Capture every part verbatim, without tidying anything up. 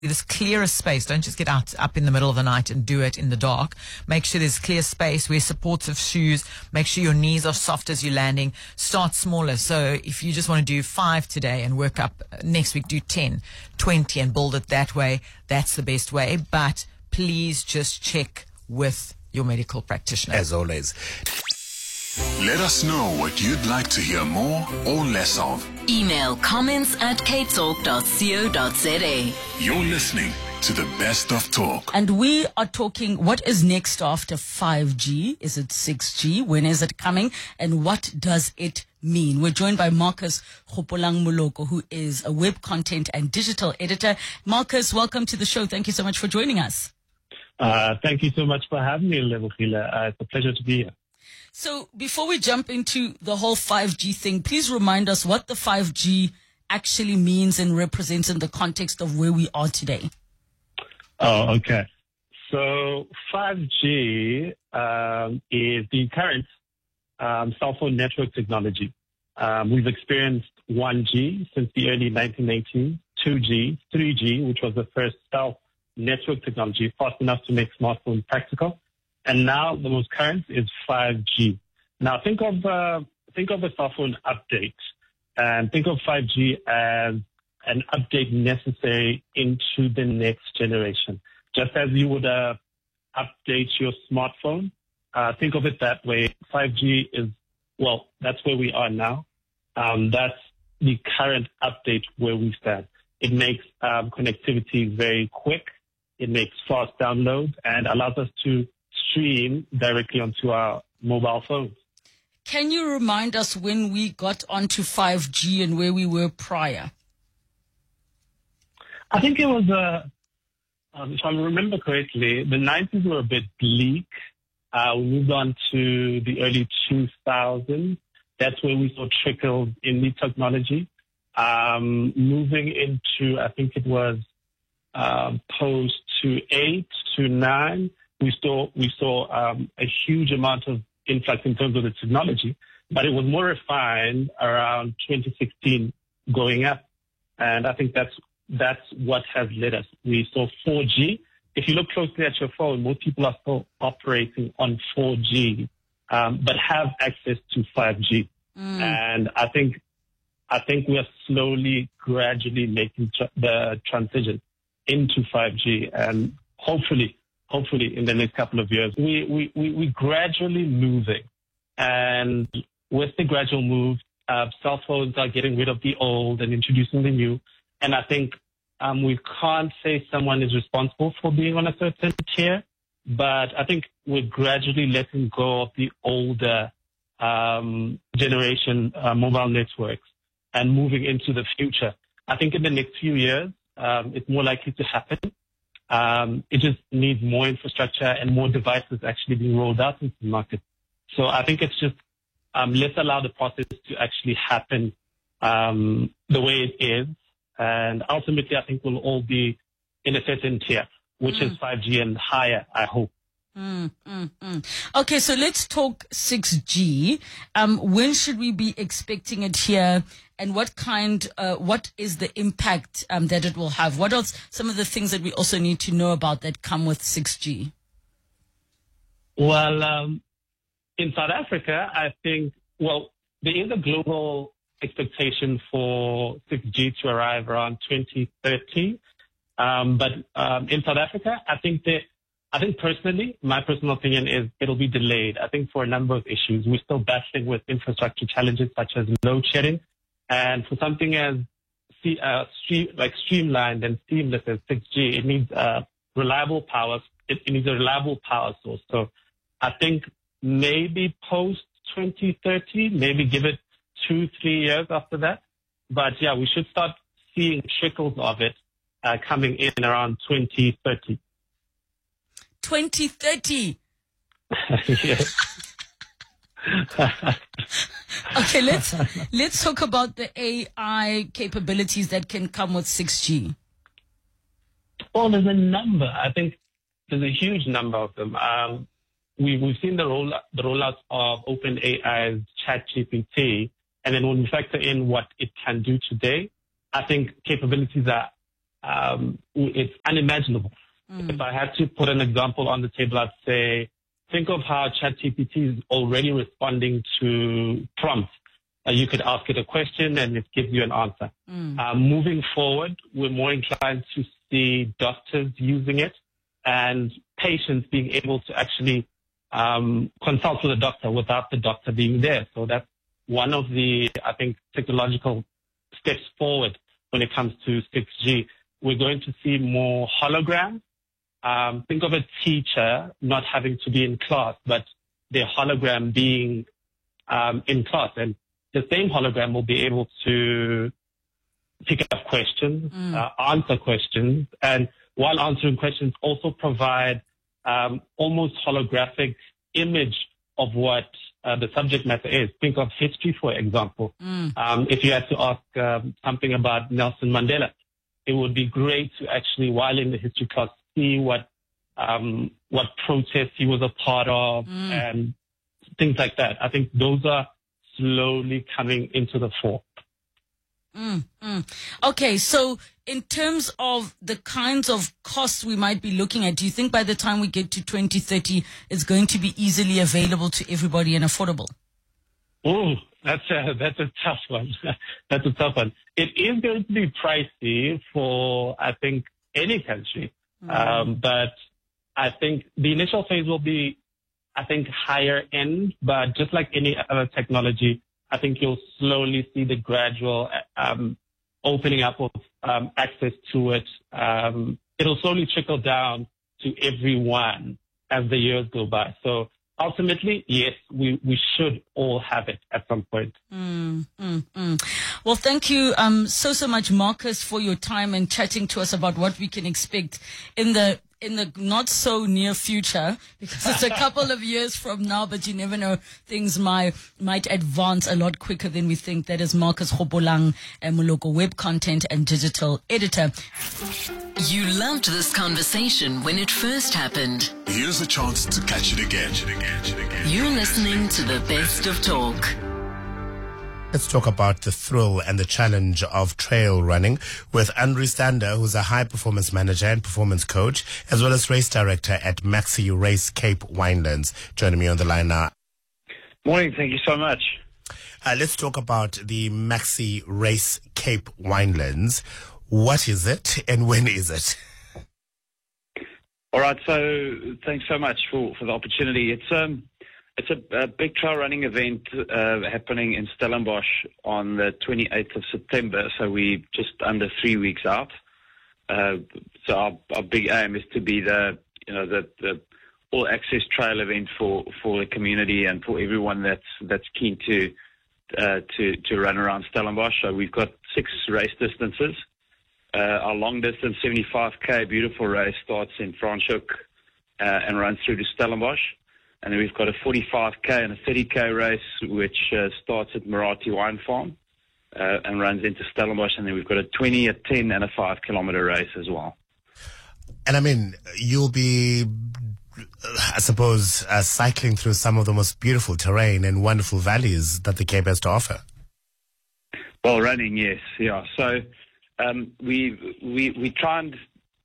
This clearer space. Don't just get out up in the middle of the night and do it in the dark. Make sure there's clear space. Wear supportive shoes. Make sure your knees are soft as you're landing. Start smaller. So if you just want to do five today and work up next week, do ten, twenty and build it that way. That's the best way. But please just check with your medical practitioner. As always. Let us know what you'd like to hear more or less of. Email comments at ktalk dot co dot za. You're listening to the best of talk. And we are talking, what is next after five G? Is it six G? When is it coming? And what does it mean? We're joined by Marcus Kgopolang Moloko, who is a web content and digital editor. Marcus, welcome to the show. Thank you so much for joining us. Uh, thank you so much for having me, Lebohile. Uh, it's a pleasure to be here. So before we jump into the whole five G thing, please remind us what the five G actually means and represents in the context of where we are today. Oh, okay. So five G um, is the current um, cell phone network technology. Um, we've experienced one G since the early nineteen eighties, two G, three G, which was the first cell network technology, fast enough to make smartphones practical. And now the most current is five G. Now think of uh, think of a cell phone update, and think of five G as an update necessary into the next generation. Just as you would uh, update your smartphone, uh, think of it that way. five G is, well, that's where we are now. Um, that's the current update where we stand. It makes um, connectivity very quick. It makes fast downloads and allows us to stream directly onto our mobile phones. Can you remind us when we got onto five G and where we were prior? I think it was, uh, um, if I remember correctly, the nineties were a bit bleak. Uh, we moved on to the early two thousands. That's where we saw trickles in the technology. Um, moving into, I think it was uh, post to eight to nine. We saw we saw um, a huge amount of influx in terms of the technology, but it was more refined around twenty sixteen going up, and I think that's that's what has led us. We saw four G. If you look closely at your phone, most people are still operating on four G, um, but have access to five G, mm. and I think I think we are slowly, gradually making tra- the transition into five G, and hopefully. Hopefully, in the next couple of years, we we we we gradually moving, and with the gradual move, uh, cell phones are getting rid of the old and introducing the new. And I think um, we can't say someone is responsible for being on a certain tier, but I think we're gradually letting go of the older um, generation uh, mobile networks and moving into the future. I think in the next few years, um, it's more likely to happen. Um, it just needs more infrastructure and more devices actually being rolled out into the market. So I think it's just, um, let's allow the process to actually happen, um, the way it is. And ultimately, I think we'll all be in a certain tier, which mm. is five G and higher, I hope. Mm, mm, mm. Okay, so let's talk six G. Um, when should we be expecting it here? And what kind, uh, what is the impact um, that it will have? What are some of the things that we also need to know about that come with six G? Well, um, in South Africa, I think, well, there is a global expectation for six G to arrive around twenty thirty. Um, but um, in South Africa, I think that, I think personally, my personal opinion is it'll be delayed. I think for a number of issues. We're still battling with infrastructure challenges such as load shedding. And for something as uh, stream, like streamlined and seamless as six G, it needs uh, reliable power. It, it needs a reliable power source. So I think maybe post twenty thirty, maybe give it two, three years after that. But yeah, we should start seeing trickles of it uh, coming in around twenty thirty. twenty thirty. Yes. Okay, let's let's talk about the A I capabilities that can come with six G. Well, there's a number. I think there's a huge number of them. Um, we, we've seen the roll the rollout of OpenAI's ChatGPT, and then when we factor in what it can do today, I think capabilities are um, it's unimaginable. Mm. If I had to put an example on the table, I'd say, think of how ChatGPT is already responding to prompts. Uh, you could ask it a question and it gives you an answer. Mm. Uh, moving forward, we're more inclined to see doctors using it and patients being able to actually um, consult with a doctor without the doctor being there. So that's one of the, I think, technological steps forward when it comes to six G. We're going to see more holograms. Um, think of a teacher not having to be in class, but their hologram being um, in class. And the same hologram will be able to pick up questions, mm. uh, answer questions, and while answering questions, also provide um, almost holographic image of what uh, the subject matter is. Think of history, for example. Mm. Um, if you had to ask um, something about Nelson Mandela, it would be great to actually, while in the history class, see what um, what protests he was a part of mm. and things like that. I think those are slowly coming into the fore. Mm, mm. Okay, so in terms of the kinds of costs we might be looking at, do you think by the time we get to twenty thirty, it's going to be easily available to everybody and affordable? Oh, that's a, that's a tough one. That's a tough one. It is going to be pricey for, I think, any country. Mm. Um, but I think the initial phase will be, I think, higher end, but just like any other technology, I think you'll slowly see the gradual um, opening up of um, access to it. Um, it'll slowly trickle down to everyone as the years go by. So ultimately, yes, we, we should all have it at some point. Mm, mm, mm. Well, thank you um, so, so much, Marcus, for your time and chatting to us about what we can expect in the in the not so near future, because it's a couple of years from now, but you never know, things might might advance a lot quicker than we think. That is Marcus Kgopolang, a Moloko web content and digital editor. You loved this conversation when it first happened. Here's a chance to catch it again. You're listening to the best of talk. Let's talk about the thrill and the challenge of trail running with Andrew Stander, who's a high-performance manager and performance coach, as well as race director at Maxi Race Cape Winelands. Joining me on the line now. Morning, thank you so much. Uh, let's talk about the Maxi Race Cape Winelands. What is it and when is it? All right, so thanks so much for, for the opportunity. It's um. It's a, a big trail running event uh, happening in Stellenbosch on the twenty-eighth of September, so we're just under three weeks out. Uh, so our, our big aim is to be the, you know, the, the all-access trail event for, for the community and for everyone that's that's keen to uh, to to run around Stellenbosch. So we've got six race distances. Uh, our long distance seventy-five K beautiful race starts in Franschhoek uh, and runs through to Stellenbosch. And then we've got a forty-five K and a thirty K race, which uh, starts at Marati Wine Farm uh, and runs into Stellenbosch. And then we've got a twenty, a ten, and a five kilometer race as well. And I mean, you'll be, I suppose, uh, cycling through some of the most beautiful terrain and wonderful valleys that the Cape has to offer. Well, running, yes, yeah. So um, we we we try and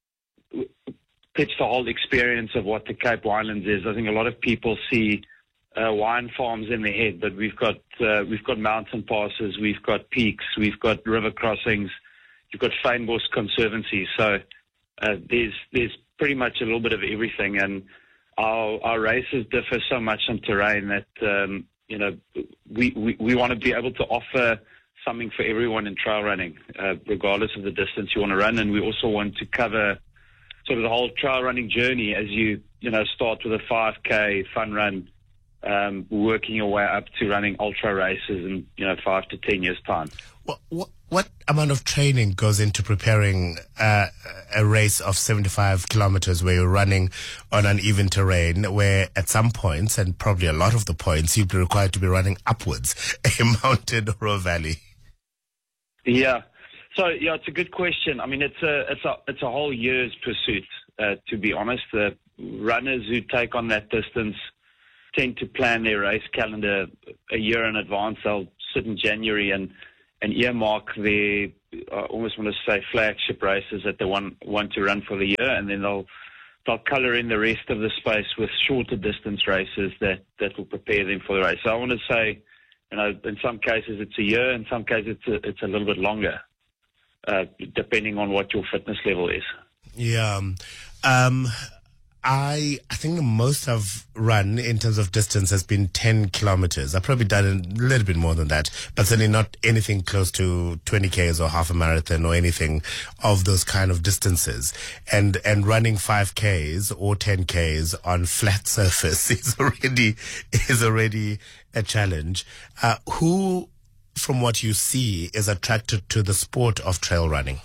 pitch the whole experience of what the Cape Winelands is. I think a lot of people see uh, wine farms in their head, but we've got uh, we've got mountain passes, we've got peaks, we've got river crossings, you've got Fynbos Conservancy. So uh, there's there's pretty much a little bit of everything, and our our races differ so much in terrain that um, you know we, we we want to be able to offer something for everyone in trail running, uh, regardless of the distance you want to run, and we also want to cover sort of the whole trail running journey as you, you know, start with a five K fun run, um, working your way up to running ultra races in, you know, five to ten years' time. What, what, what amount of training goes into preparing uh, a race of seventy-five kilometers where you're running on uneven terrain, where at some points, and probably a lot of the points, you'll be required to be running upwards a mountain or a valley? Yeah. So yeah, it's a good question. I mean, it's a it's a it's a whole year's pursuit. Uh, to be honest, the runners who take on that distance tend to plan their race calendar a year in advance. They'll sit in January and and earmark their I almost want to say flagship races that they want want to run for the year, and then they'll they'll colour in the rest of the space with shorter distance races that, that will prepare them for the race. So I want to say, you know, in some cases it's a year, in some cases it's a, it's a little bit longer, uh, depending on what your fitness level is. Yeah. Um, I I think the most I've run in terms of distance has been ten kilometers. I've probably done a little bit more than that, but certainly not anything close to twenty Ks or half a marathon or anything of those kind of distances. And and running five Ks or ten Ks on flat surface is already is already a challenge. Uh, who, from what you see, is attracted to the sport of trail running?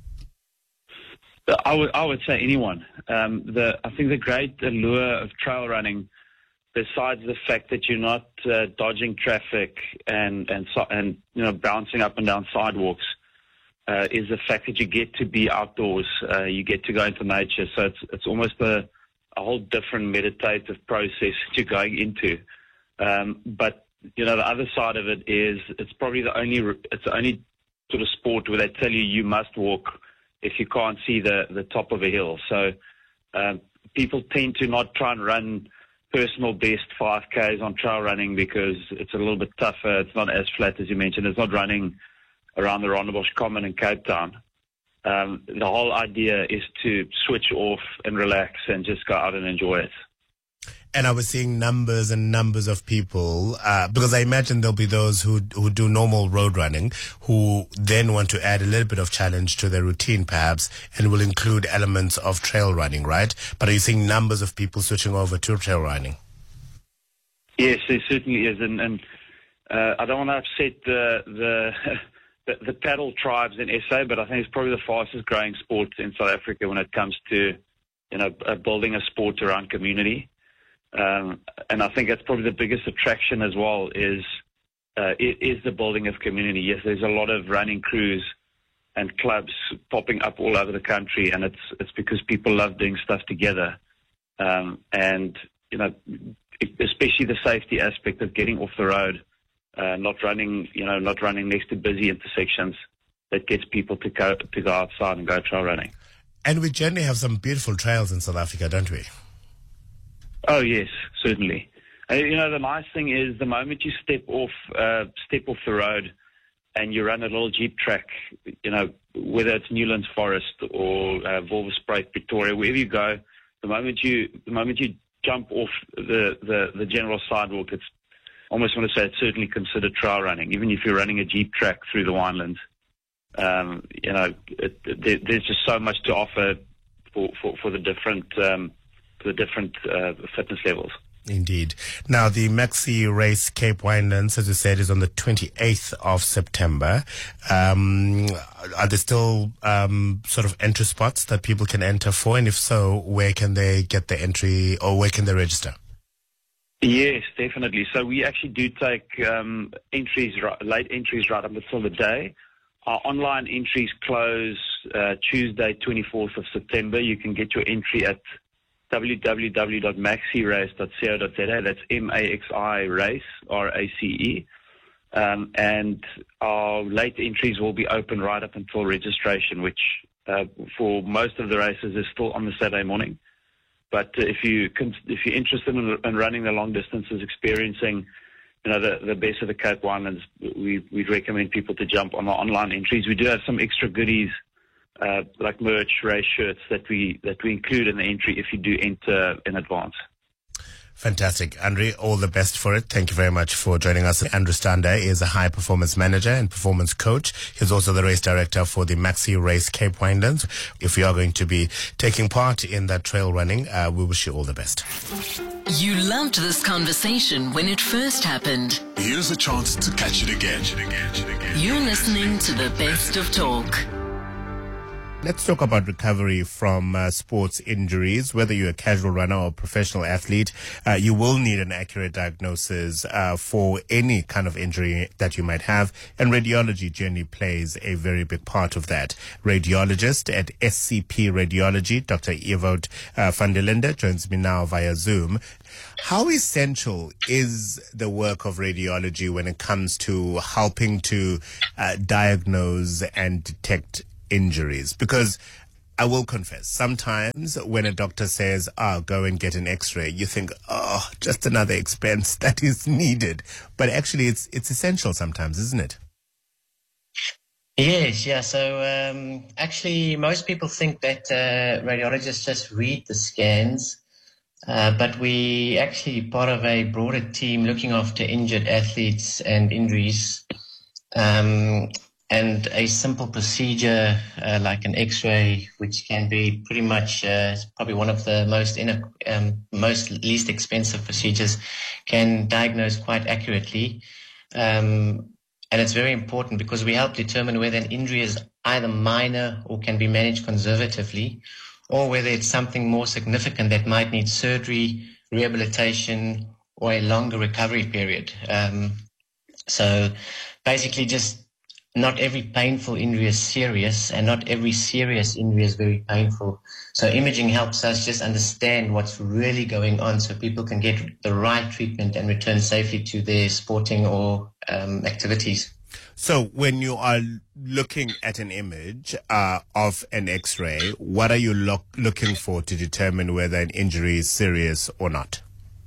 I would, I would say anyone. Um, the, I think the great allure of trail running, besides the fact that you're not uh, dodging traffic and and so, and you know bouncing up and down sidewalks, uh, is the fact that you get to be outdoors. Uh, you get to go into nature. So it's it's almost a, a whole different meditative process that you're going into. Um, but you know the other side of it is it's probably the only it's the only sort of sport where they tell you you must walk if you can't see the, the top of a hill. So um, people tend to not try and run personal best five Ks on trail running because it's a little bit tougher. It's not as flat as you mentioned. It's not running around the Rondebosch Common in Cape Town. Um, the whole idea is to switch off and relax and just go out and enjoy it. And I was seeing numbers and numbers of people, uh, because I imagine there'll be those who who do normal road running, who then want to add a little bit of challenge to their routine, perhaps, and will include elements of trail running, right? But are you seeing numbers of people switching over to trail running? Yes, there certainly is, and, and uh, I don't want to upset the the, the the paddle tribes in S A, but I think it's probably the fastest growing sport in South Africa when it comes to, you know, building a sport around community. Um, and I think that's probably the biggest attraction as well is uh, is the building of community. Yes, there's a lot of running crews and clubs popping up all over the country, and it's it's because people love doing stuff together. Um, and you know, especially the safety aspect of getting off the road, uh, not running, you know, not running next to busy intersections, that gets people to go to go outside and go trail running. And we generally have some beautiful trails in South Africa, don't we? Oh yes, certainly. Uh, you know, the nice thing is the moment you step off, uh, step off the road, and you run a little jeep track, you know, whether it's Newlands Forest or uh, Wolversprite, Pretoria, wherever you go, the moment you the moment you jump off the, the, the general sidewalk, it's almost want to say it's certainly considered trail running, even if you're running a jeep track through the winelands. Um, you know, it, it, there's just so much to offer for, for, for the different um, the different uh, fitness levels. Indeed. Now, the Maxi Race Cape Winelands, as you said, is on the twenty-eighth of September. Um, are there still um, sort of entry spots that people can enter for? And if so, where can they get the entry or where can they register? Yes, definitely. So we actually do take um, entries, late entries right up until the day. Our online entries close uh, Tuesday, twenty-fourth of September. You can get your entry at w w w dot maxi race dot co dot z a. That's M A X I race, R A C E. Um, and our late entries will be open right up until registration, which uh, for most of the races is still on the Saturday morning. But uh, if you can, if you're interested in, in running the long distances, experiencing you know the, the best of the Cape Winelands, we we recommend people to jump on our online entries. We do have some extra goodies. Uh, like merch, race shirts that we that we include in the entry if you do enter in advance. Fantastic. Andre, all the best for it. Thank you very much for joining us. Andrew Stander is a high performance manager and performance coach. He's also the race director for the Maxi Race Cape Winelands. If you are going to be taking part in that trail running, uh, we wish you all the best. You loved this conversation when it first happened. Here's a chance to catch it again. You're listening to the best of talk. Let's talk about recovery from uh, sports injuries. Whether you're a casual runner or a professional athlete, uh, you will need an accurate diagnosis uh, for any kind of injury that you might have. And radiology generally plays a very big part of that. Radiologist at S C P Radiology, Doctor Ewout uh, van der Linde, joins me now via Zoom. How essential is the work of radiology when it comes to helping to uh, diagnose and detect injuries? Because I will confess, sometimes when a doctor says, ah, go and get an x-ray, you think, oh, just another expense that is needed. But actually it's it's essential sometimes, isn't it? Yes, yeah. So um, actually most people think that uh, radiologists just read the scans, uh, but we actually part of a broader team looking after injured athletes and injuries. Um, And a simple procedure uh, like an X-ray, which can be pretty much uh, probably one of the most in a, um, most least expensive procedures, can diagnose quite accurately. Um, and it's very important because we help determine whether an injury is either minor or can be managed conservatively, or whether it's something more significant that might need surgery, rehabilitation, or a longer recovery period. Um, so basically just not every painful injury is serious, and not every serious injury is very painful. So imaging helps us just understand what's really going on so people can get the right treatment and return safely to their sporting or um, activities. So when you are looking at an image uh, of an X-ray, what are you lo- looking for to determine whether an injury is serious or not?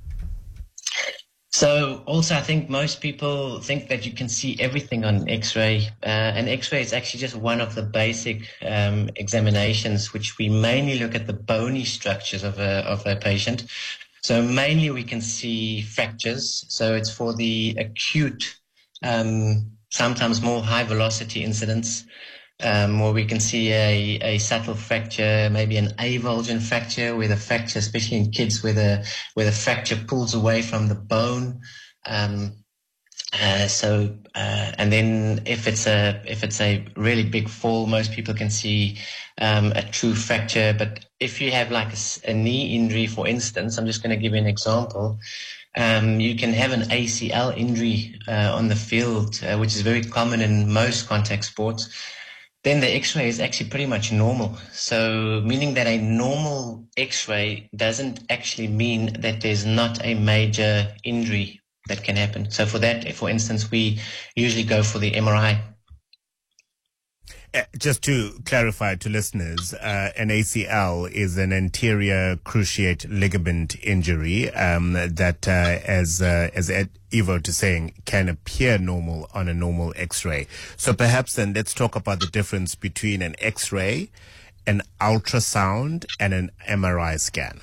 So also, I think most people think that you can see everything on an X-ray. Uh, an X-ray is actually just one of the basic um, examinations, which we mainly look at the bony structures of a, of a patient. So mainly we can see fractures. So it's for the acute, um, sometimes more high velocity incidents, um, where we can see a, a subtle fracture, maybe an avulsion fracture, where the fracture, especially in kids, where the where the fracture pulls away from the bone. Um, uh, so, uh, and then if it's a if it's a really big fall, most people can see um, a true fracture. But if you have like a, a knee injury, for instance, I'm just going to give you an example. Um, you can have an A C L injury uh, on the field, uh, which is very common in most contact sports. Then the X-ray is actually pretty much normal. So meaning that a normal X-ray doesn't actually mean that there's not a major injury that can happen. So for that, for instance, we usually go for the M R I. Uh, just to clarify to listeners, uh, an A C L is an anterior cruciate ligament injury um, that, uh, as uh, as Ed Ewout is saying, can appear normal on a normal X-ray. So perhaps then let's talk about the difference between an X-ray, an ultrasound, and an M R I scan.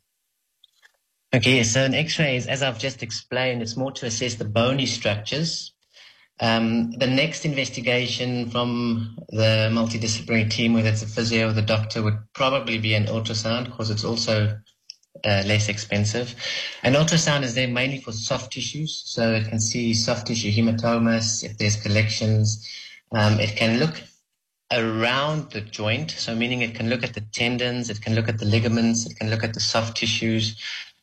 Okay, so an X-ray is, as I've just explained, it's more to assess the bony structures. Um, the next investigation from the multidisciplinary team, whether it's a physio or the doctor, would probably be an ultrasound because it's also uh, less expensive. An ultrasound is there mainly for soft tissues, so it can see soft tissue hematomas, if there's collections. Um, it can look around the joint, so meaning it can look at the tendons, it can look at the ligaments, it can look at the soft tissues.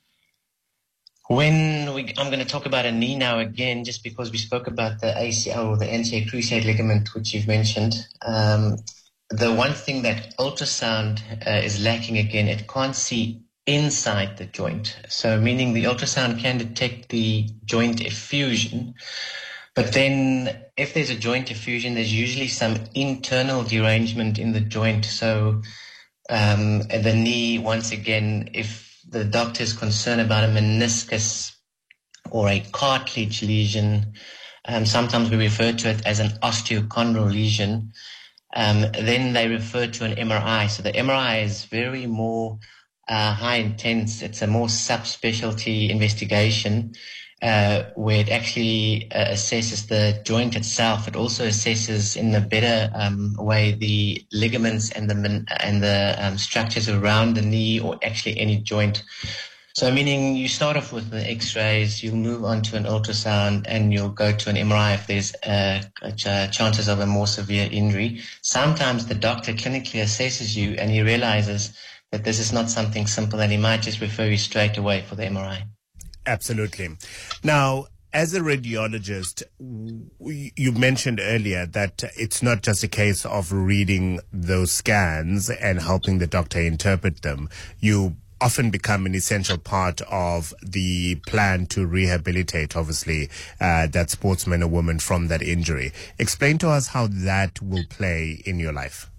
When we, I'm going to talk about a knee now again, just because we spoke about the A C L or the anterior cruciate ligament, which you've mentioned. Um, the one thing that ultrasound uh, is lacking again, it can't see inside the joint. So meaning the ultrasound can detect the joint effusion, but then if there's a joint effusion, there's usually some internal derangement in the joint. So um, the knee, once again, if the doctor is concerned about a meniscus or a cartilage lesion, um, sometimes we refer to it as an osteochondral lesion, um, then they refer to an M R I. So the M R I is very more uh, high intense. It's a more subspecialty investigation uh, where it actually uh, assesses the joint itself. It also assesses in a better um, way the ligaments and the and the um, structures around the knee or actually any joint. So meaning you start off with the x-rays, you'll move on to an ultrasound, and you'll go to an M R I if there's uh, ch- chances of a more severe injury. Sometimes the doctor clinically assesses you and he realizes that this is not something simple, and he might just refer you straight away for the M R I. Absolutely. Now, as a radiologist, you mentioned earlier that it's not just a case of reading those scans and helping the doctor interpret them. You often become an essential part of the plan to rehabilitate, obviously, uh, that sportsman or woman from that injury. Explain to us how that will play in your life.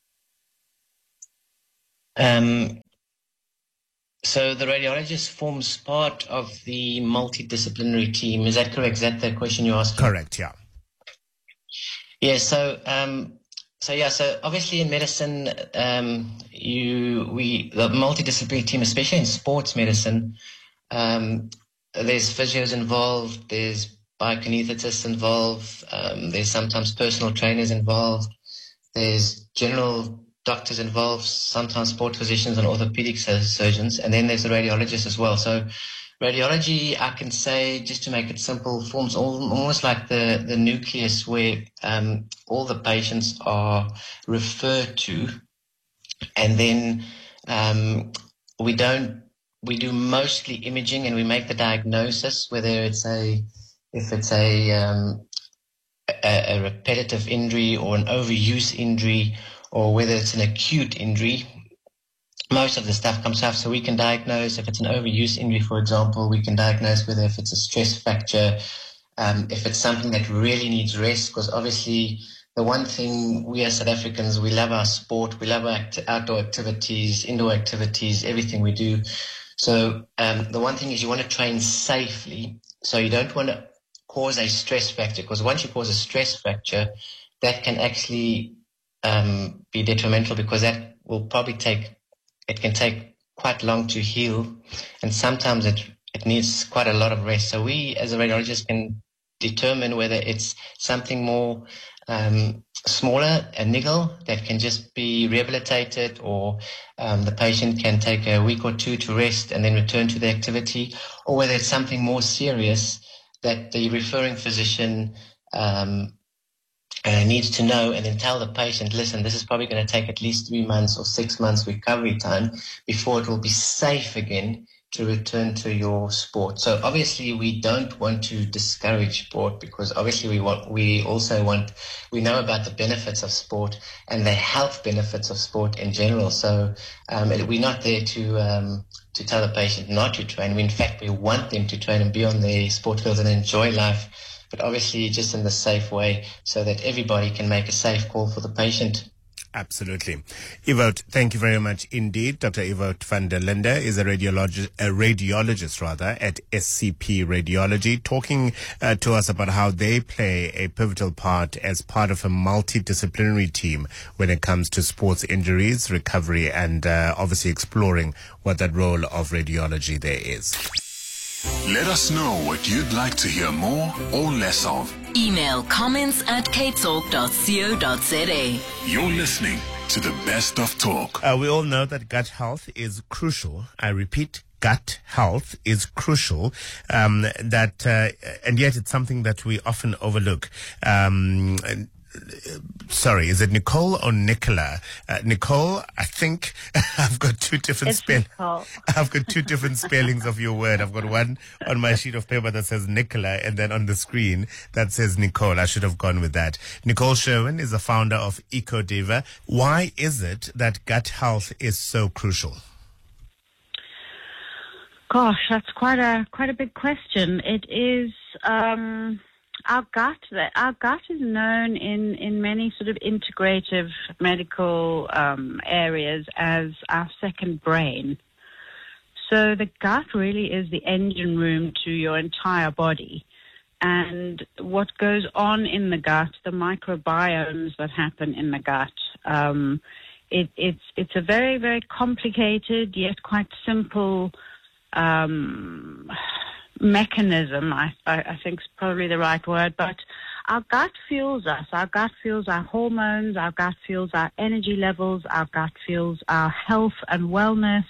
Um, so the radiologist forms part of the multidisciplinary team. Is that correct? Is that the question you asked? Correct, yeah. Yeah, so... Um, So yeah, so obviously in medicine, um, you we the multidisciplinary team, especially in sports medicine, um, there's physios involved, there's biokinesthetists involved, um, there's sometimes personal trainers involved, there's general doctors involved, sometimes sport physicians and orthopedic surgeons, and then there's the radiologist as well. So radiology, I can say, just to make it simple, forms all, almost like the, the nucleus where um, all the patients are referred to, and then um, we don't we do mostly imaging, and we make the diagnosis, whether it's a if it's a um, a, a repetitive injury or an overuse injury, or whether it's an acute injury. Most of the stuff comes out, so we can diagnose if it's an overuse injury, for example. We can diagnose whether if it's a stress fracture, um, if it's something that really needs rest, because obviously the one thing we as South Africans, we love our sport, we love our act- outdoor activities, indoor activities, everything we do. So um, the one thing is you want to train safely, so you don't want to cause a stress fracture, because once you cause a stress fracture, that can actually um, be detrimental, because that will probably take It can take quite long to heal, and sometimes it, it needs quite a lot of rest. So we, as a radiologist, can determine whether it's something more um, smaller, a niggle that can just be rehabilitated, or um, the patient can take a week or two to rest and then return to the activity, or whether it's something more serious that the referring physician um, Uh, needs to know, and then tell the patient, listen, this is probably going to take at least three months or six months recovery time before it will be safe again to return to your sport. So obviously we don't want to discourage sport, because obviously we want, we also want, we know about the benefits of sport and the health benefits of sport in general. So um, we're not there to um, to tell the patient not to train. We, in fact, we want them to train and be on the sport field and enjoy life, but obviously just in the safe way, so that everybody can make a safe call for the patient. Absolutely. Ewout, thank you very much indeed. Doctor Ewout van der Linde is a radiologist, a radiologist rather, at S C P Radiology, talking uh, to us about how they play a pivotal part as part of a multidisciplinary team when it comes to sports injuries, recovery, and uh, obviously exploring what that role of radiology there is. Let us know what you'd like to hear more or less of. Email comments at capetalk dot co dot za. You're listening to the best of talk. Uh, we all know that gut health is crucial. I repeat, gut health is crucial. Um, that uh, and yet it's something that we often overlook. Um, and, Sorry, is it Nicole or Nicola? Uh, Nicole, I think I've got two different spellings. I've got two different spellings of your word. I've got one on my sheet of paper that says Nicola, and then on the screen that says Nicole. I should have gone with that. Nicole Sherwin is the founder of EcoDiva. Why is it that gut health is so crucial? Gosh, that's quite a quite a big question. It is. Um Our gut, our gut is known in, in many sort of integrative medical um, areas as our second brain. So the gut really is the engine room to your entire body. And what goes on in the gut, the microbiomes that happen in the gut, um, it, it's it's a very, very complicated yet quite simple um mechanism, I, I think is probably the right word, but our gut fuels us. Our gut fuels our hormones, our gut fuels our energy levels, our gut fuels our health and wellness,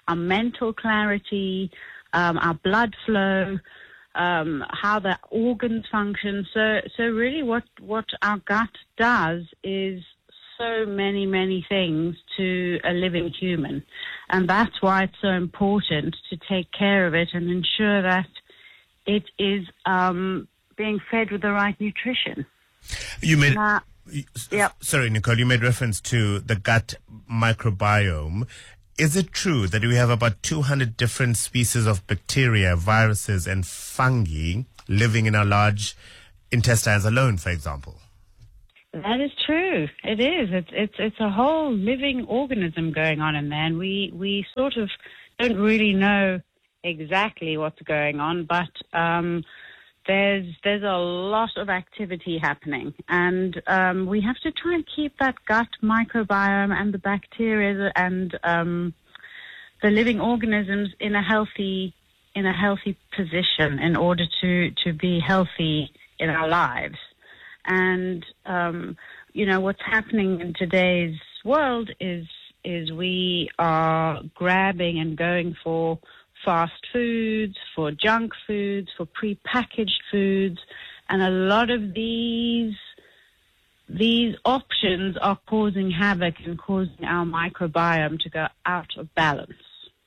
our mental clarity, um, our blood flow, um, how the organs function. So, so really what, what our gut does is so many, many things to a living human. And that's why it's so important to take care of it and ensure that it is um, being fed with the right nutrition. You made, uh, yep. Sorry, Nicole, you made reference to the gut microbiome. Is it true that we have about two hundred different species of bacteria, viruses, and fungi living in our large intestines alone, for example? That is true. It is. It's it's it's a whole living organism going on in there, and we we sort of don't really know exactly what's going on, but um, there's there's a lot of activity happening, and um, we have to try and keep that gut microbiome and the bacteria and um, the living organisms in a healthy in a healthy position in order to to be healthy in our lives. And, um, you know, what's happening in today's world is is we are grabbing and going for fast foods, for junk foods, for prepackaged foods. And a lot of these these options are causing havoc and causing our microbiome to go out of balance.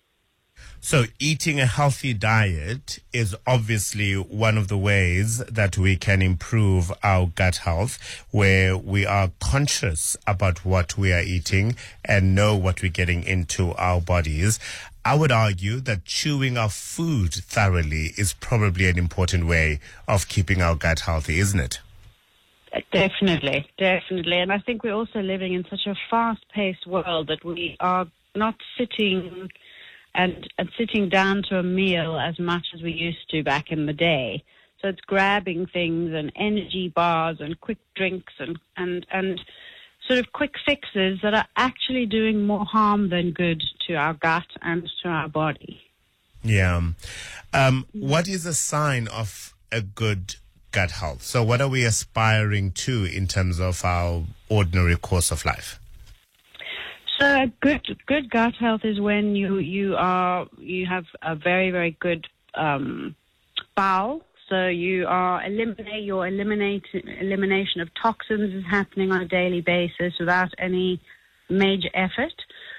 So eating a healthy diet is obviously one of the ways that we can improve our gut health, where we are conscious about what we are eating and know what we're getting into our bodies. I would argue that chewing our food thoroughly is probably an important way of keeping our gut healthy, isn't it? Definitely, definitely. And I think we're also living in such a fast-paced world that we are not sitting... And, and sitting down to a meal as much as we used to back in the day. So it's grabbing things and energy bars and quick drinks and, and, and sort of quick fixes that are actually doing more harm than good to our gut and to our body. Yeah. Um, what is a sign of a good gut health? So what are we aspiring to in terms of our ordinary course of life? So good good gut health is when you you are you have a very very good um, bowel. So you are eliminate your eliminate elimination of toxins is happening on a daily basis without any major effort.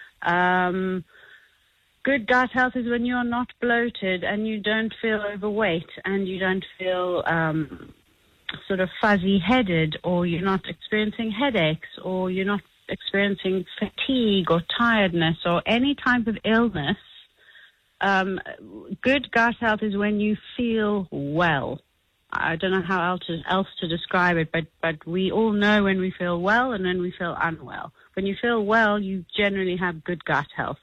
Um, good gut health is when you are not bloated and you don't feel overweight and you don't feel um, sort of fuzzy-headed, or you're not experiencing headaches, or you're not experiencing fatigue or tiredness or any type of illness. Um, good gut health is when you feel well. I don't know how else to, else to describe it, but, but we all know when we feel well and when we feel unwell. When you feel well, you generally have good gut health.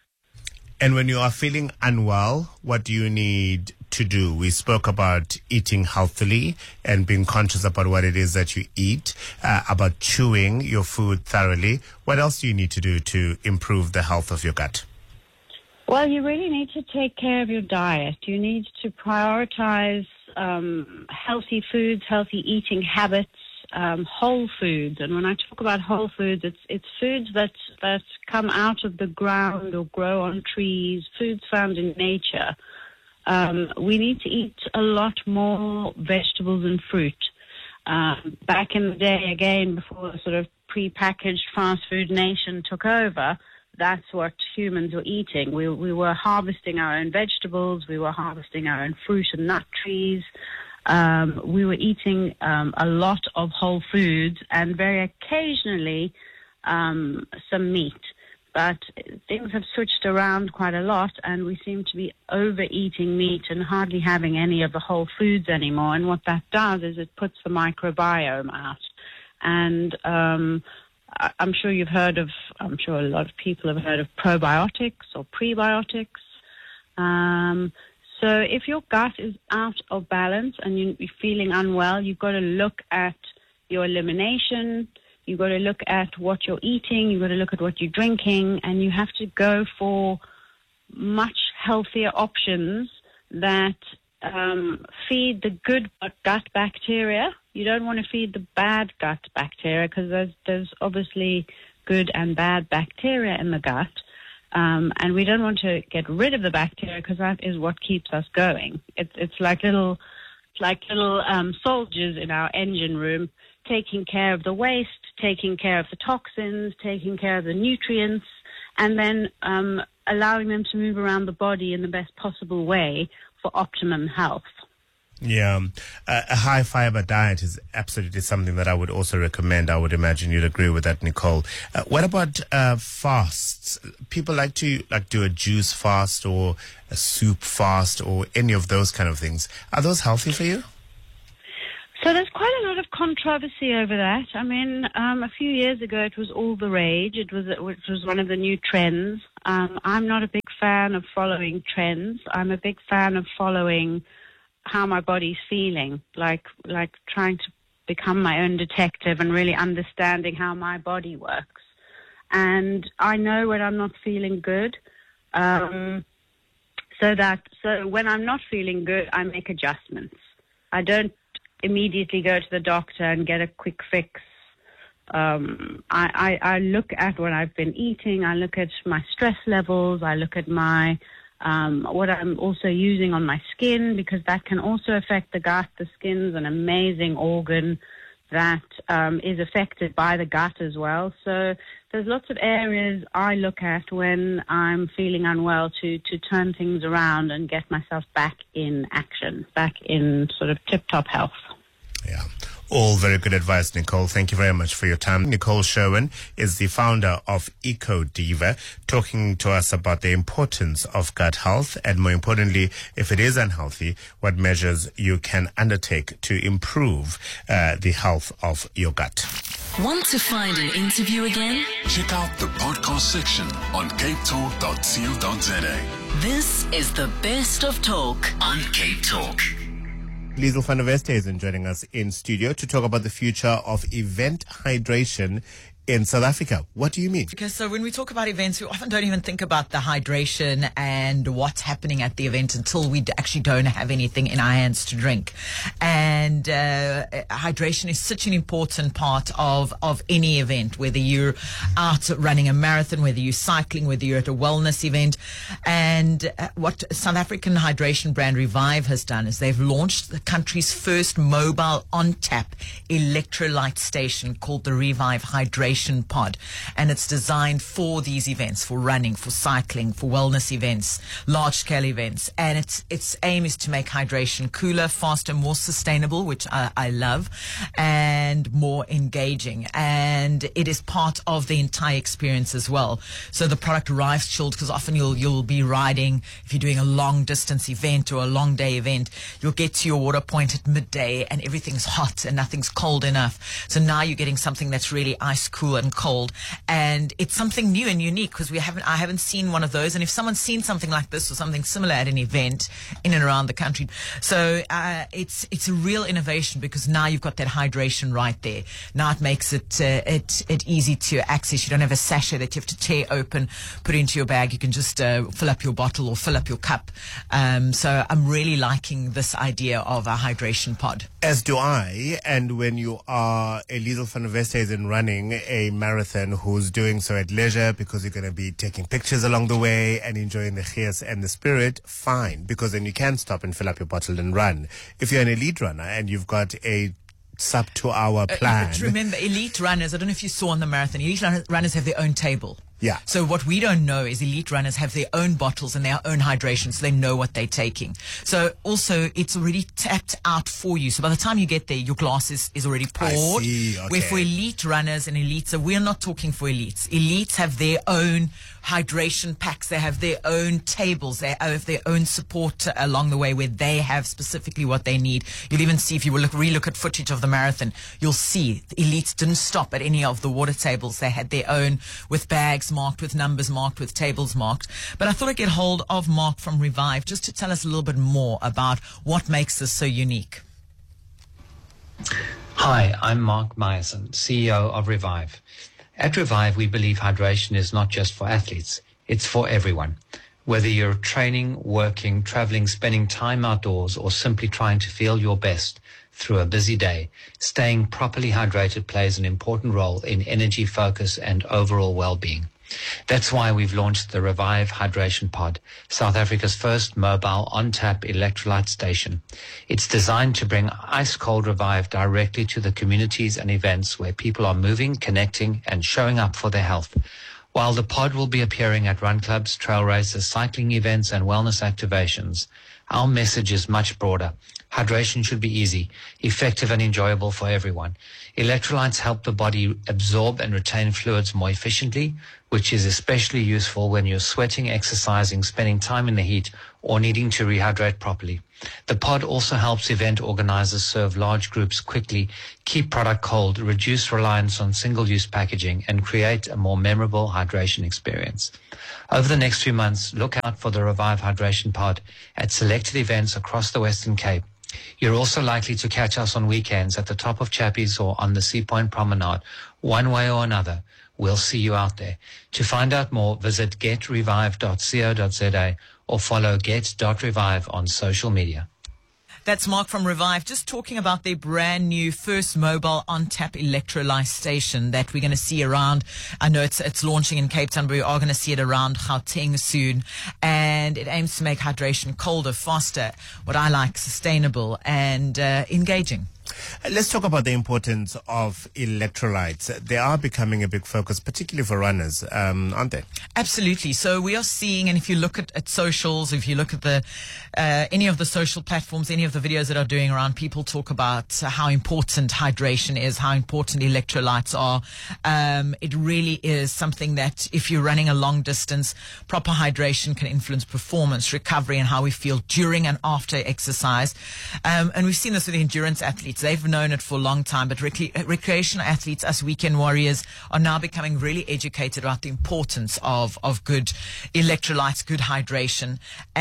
And when you are feeling unwell, what do you need to do? We spoke about eating healthily and being conscious about what it is that you eat, uh, about chewing your food thoroughly. What else do you need to do to improve the health of your gut? Well, you really need to take care of your diet. You need to prioritize um, healthy foods, healthy eating habits, um, whole foods. And when I talk about whole foods, it's it's foods that that come out of the ground or grow on trees, foods found in nature. Um, we need to eat a lot more vegetables and fruit. Um, back in the day, again, before the sort of pre-packaged fast food nation took over, that's what humans were eating. We, we were harvesting our own vegetables. We were harvesting our own fruit and nut trees. Um, we were eating um, a lot of whole foods and very occasionally um, some meat. But things have switched around quite a lot, and we seem to be overeating meat and hardly having any of the whole foods anymore. And what that does is it puts the microbiome out. And um, I'm sure you've heard of, I'm sure a lot of people have heard of probiotics or prebiotics. Um, so if your gut is out of balance and you're feeling unwell, you've got to look at your elimination. You've got to look at what you're eating. You've got to look at what you're drinking. And you have to go for much healthier options that um, feed the good gut bacteria. You don't want to feed the bad gut bacteria because there's, there's obviously good and bad bacteria in the gut. Um, and we don't want to get rid of the bacteria because that is what keeps us going. It's it's like little, it's like little um, soldiers in our engine room, taking care of the waste, taking care of the toxins, taking care of the nutrients, and then um, allowing them to move around the body in the best possible way for optimum health. Yeah, um, a, a high fiber diet is absolutely something that I would also recommend. I would imagine you'd agree with that, Nicole. Uh, what about uh, fasts? People like to like do a juice fast or a soup fast or any of those kind of things. Are those healthy for you? So there's quite a lot of controversy over that. I mean, um, a few years ago it was all the rage. It was it was one of the new trends. Um, I'm not a big fan of following trends. I'm a big fan of following how my body's feeling, like like trying to become my own detective and really understanding how my body works. And I know when I'm not feeling good, um, so that so when I'm not feeling good, I make adjustments. I don't immediately go to the doctor and get a quick fix. Um, I, I, I look at what I've been eating. I look at my stress levels. I look at my Um, what I'm also using on my skin, because that can also affect the gut. The skin's an amazing organ that um, is affected by the gut as well. So there's lots of areas I look at when I'm feeling unwell to, to turn things around and get myself back in action, back in sort of tip-top health. Yeah. All very good advice, Nicole. Thank you very much for your time. Nicole Sherwin is the founder of EcoDiva, talking to us about the importance of gut health and, more importantly, if it is unhealthy, what measures you can undertake to improve uh, the health of your gut. Want to find an interview again? Check out the podcast section on cape talk dot co dot za. This is the best of talk on Cape Talk. Liesl van der Westhuizen is joining us in studio to talk about the future of event hydration in South Africa. What do you mean? Because so when we talk about events, we often don't even think about the hydration and what's happening at the event until we actually don't have anything in our hands to drink. And uh, hydration is such an important part of, of any event, whether you're out running a marathon, whether you're cycling, whether you're at a wellness event. And uh, what South African hydration brand Revive has done is they've launched the country's first mobile on-tap electrolyte station called the Revive Hydration Pod, and it's designed for these events, for running, for cycling, for wellness events, large-scale events. And its its aim is to make hydration cooler, faster, more sustainable, which I, I love, and more engaging. And it is part of the entire experience as well. So the product arrives chilled, because often you'll you'll be riding, if you're doing a long-distance event or a long-day event, you'll get to your water point at midday and everything's hot and nothing's cold enough. So now you're getting something that's really ice cool and cold, and it's something new and unique, because we haven't I haven't seen one of those. And if someone's seen something like this or something similar at an event in and around the country, so uh, it's it's a real innovation, because now you've got that hydration right there. Now it makes it uh, it it easy to access. You don't have a sachet that you have to tear open, put into your bag. You can just uh, fill up your bottle or fill up your cup. Um, so I'm really liking this idea of a hydration pod. As do I. And when you are a Liesl van der Westhuizen running a marathon who's doing so at leisure because you're going to be taking pictures along the way and enjoying the gees and the spirit, fine, because then you can stop and fill up your bottle and run. If you're an elite runner and you've got a sub two hour plan. Uh, remember, elite runners, I don't know if you saw on the marathon, elite runners have their own table. Yeah. So what we don't know is elite runners have their own bottles and their own hydration, so they know what they're taking. So also, it's already tapped out for you. So by the time you get there, your glass is, is already poured. I see. Okay. Where for elite runners and elites, so we're not talking for elites. Elites have their own hydration packs. They have their own tables. They have their own support uh, along the way, where they have specifically what they need. You'll even see, if you will look, re-look at footage of the marathon, you'll see the elites didn't stop at any of the water tables. They had their own with bags marked, with numbers marked, with tables marked. But I thought I'd get hold of Mark from Revive just to tell us a little bit more about what makes this so unique. Hi, I'm Mark Meyerson, C E O of Revive. At Revive, we believe hydration is not just for athletes, it's for everyone. Whether you're training, working, traveling, spending time outdoors, or simply trying to feel your best through a busy day, staying properly hydrated plays an important role in energy, focus, and overall well-being. That's why we've launched the Revive Hydration Pod, South Africa's first mobile on-tap electrolyte station. It's designed to bring ice-cold Revive directly to the communities and events where people are moving, connecting, and showing up for their health. While the pod will be appearing at run clubs, trail races, cycling events, and wellness activations, our message is much broader. Hydration should be easy, effective, and enjoyable for everyone. Electrolytes help the body absorb and retain fluids more efficiently, which is especially useful when you're sweating, exercising, spending time in the heat, or needing to rehydrate properly. The pod also helps event organizers serve large groups quickly, keep product cold, reduce reliance on single-use packaging, and create a more memorable hydration experience. Over the next few months, look out for the Revive Hydration Pod at selected events across the Western Cape. You're also likely to catch us on weekends at the top of Chappies or on the Sea Point Promenade. One way or another, we'll see you out there. To find out more, visit get revive dot co dot za or follow get dot revive on social media. That's Mark from Revive, just talking about their brand new first mobile on-tap electrolyte station that we're going to see around. I know it's it's launching in Cape Town, but we are going to see it around Gauteng soon. And it aims to make hydration colder, faster, what I like, sustainable and uh, engaging. Let's talk about the importance of electrolytes. They are becoming a big focus, particularly for runners, um, aren't they? Absolutely. So we are seeing, and if you look at, at socials, if you look at the uh, any of the social platforms, any of the videos that are doing around, people talk about how important hydration is, how important electrolytes are. Um, it really is something that if you're running a long distance, proper hydration can influence performance, recovery, and how we feel during and after exercise. Um, and we've seen this with endurance athletes. They've known it for a long time, but rec- recreational athletes, us weekend warriors, are now becoming really educated about the importance of, of good electrolytes, good hydration.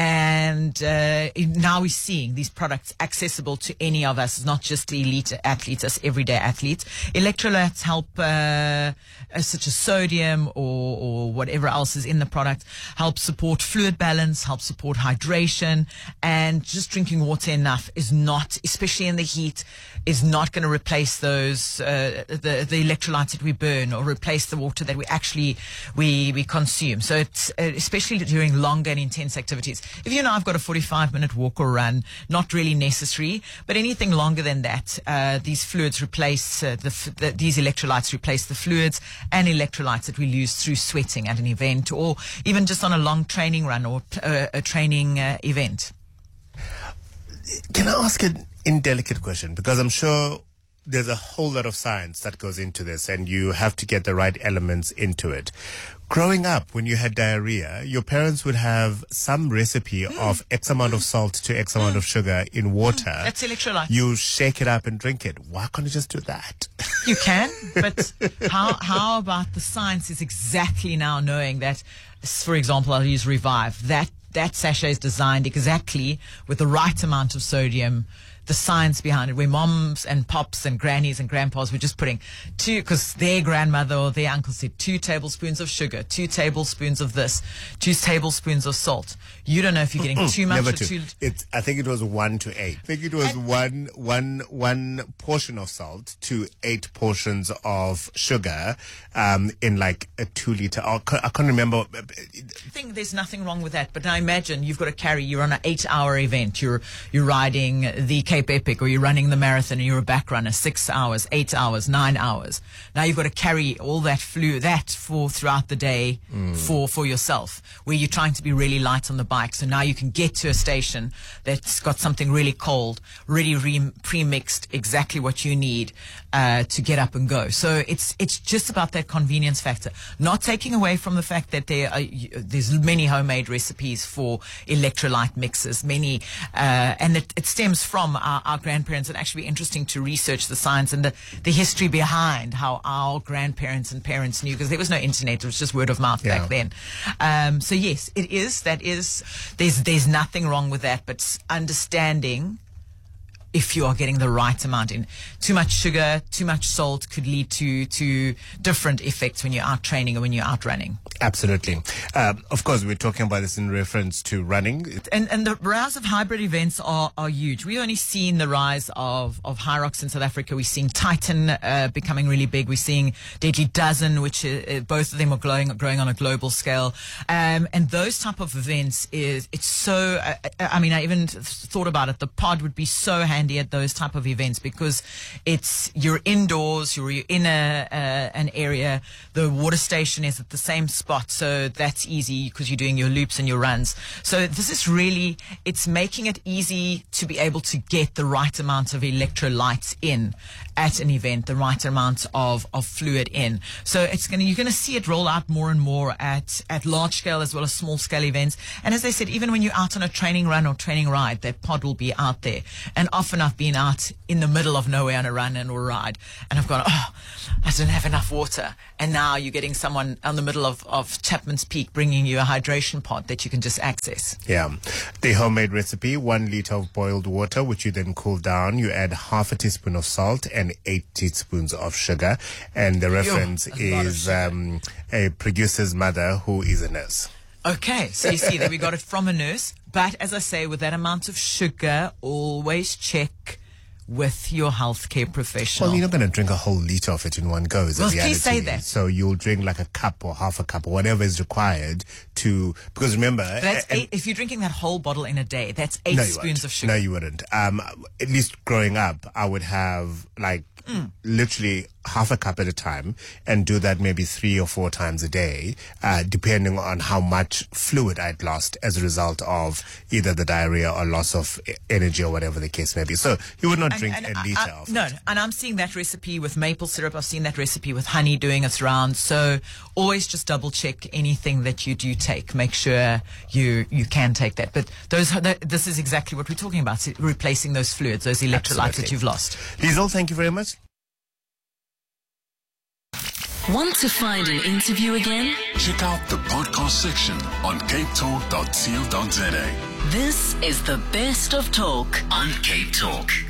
And uh, now we're seeing these products accessible to any of us, not just elite athletes, us everyday athletes. Electrolytes help, uh, such as sodium or, or whatever else is in the product, help support fluid balance, help support hydration, and just drinking water enough is not, especially in the heat, is not going to replace those uh, the the electrolytes that we burn or replace the water that we actually we we consume. So it's uh, especially during longer and intense activities. If you know I've got a forty-five minute walk or run, not really necessary, but anything longer than that, uh, these fluids replace uh, the, the these electrolytes replace the fluids and electrolytes that we lose through sweating at an event or even just on a long training run or uh, a training uh, event. Can I ask an indelicate question? Because I'm sure there's a whole lot of science that goes into this and you have to get the right elements into it. Growing up, when you had diarrhea, your parents would have some recipe mm. of X amount of salt to X amount mm. of sugar in water. Mm. That's electrolyte. You shake it up and drink it. Why can't you just do that? You can, but how how about the science is exactly now knowing that, for example, I'll use Revive, that that sachet is designed exactly with the right amount of sodium, the science behind it, where moms and pops and grannies and grandpas were just putting two, because their grandmother or their uncle said two tablespoons of sugar, two tablespoons of this, two tablespoons of salt. You don't know if you're getting Mm-mm, too much never or two. too. It's, I think it was one to eight. I think it was And- one, one, one portion of salt to eight portions of sugar, um, in like a two liter. I can't, I can't remember. I think there's nothing wrong with that, but now imagine you've got to carry, you're on an eight hour event, you're you're riding the Cape Epic or you're running the marathon and you're a back runner, six hours, eight hours, nine hours. Now you've got to carry all that flu, that for throughout the day Mm. for, for yourself, where you're trying to be really light on the bike. So now you can get to a station that's got something really cold, really re- pre-mixed, exactly what you need uh, to get up and go. So it's it's just about that convenience factor, not taking away from the fact that there are, there's many homemade recipes for electrolyte mixes, many, uh, and it, it stems from our, our grandparents. And actually interesting to research the science and the, the history behind how our grandparents and parents knew, because there was no internet, it was just word of mouth Yeah. back then. Um, so yes, it is, that is, there's, there's nothing wrong with that, but s- understanding if you are getting the right amount in. Too much sugar, too much salt could lead to to different effects when you're out training or when you're out running. Absolutely. Um, of course, we're talking about this in reference to running. And and the rise of hybrid events are, are huge. We've only seen the rise of, of Hyrox in South Africa. We're seeing Titan uh, becoming really big. We're seeing Deadly Dozen, which uh, both of them are growing, growing on a global scale. Um, and those type of events is, it's so, uh, I mean, I even th- thought about it. The pod would be so handy at those type of events because it's, you're indoors, you're in a, uh, an area. The water station is at the same spot. So that's easy because you're doing your loops and your runs. So this is really, it's making it easy to be able to get the right amount of electrolytes in at an event, the right amount of, of fluid in. So it's going to, you're going to see it roll out more and more at, at large scale as well as small scale events. And as I said, even when you're out on a training run or training ride, that pod will be out there. And often I've been out in the middle of nowhere on a run and or ride, and I've gone, oh, I don't have enough water. And now you're getting someone on the middle of, of Chapman's Peak bringing you a hydration pod that you can just access. Yeah. The homemade recipe, one liter of boiled water, which you then cool down. You add half a teaspoon of salt and eight teaspoons of sugar. And the reference Yo, a lot of is sugar. um, a producer's mother who is a nurse. Okay, so you see that we got it from a nurse. But as I say, with that amount of sugar, always check with your healthcare professional. Well, you're not going to drink a whole liter of it in one go. Is Well, the reality. please say that. So you'll drink like a cup or half a cup or whatever is required to, because remember, That's and- eight, if you're drinking that whole bottle in a day, that's eight No, you spoons won't. of sugar. No, you wouldn't. Um, at least growing up, I would have like Mm. literally half a cup at a time and do that maybe three or four times a day, uh, depending on how much fluid I'd lost as a result of either the diarrhea or loss of e- energy or whatever the case may be. So you would not drink And- and a I- liter I- of No, it. and I'm seeing that recipe with maple syrup. I've seen that recipe with honey doing its rounds. So always just double check anything that you do take. Make sure you you can take that. But those that, this is exactly what we're talking about: replacing those fluids, those electrolytes Absolutely. that you've lost. Liesl, thank you very much. Want to find an interview again? Check out the podcast section on cape talk dot co dot za. This is the best of talk on Cape Talk.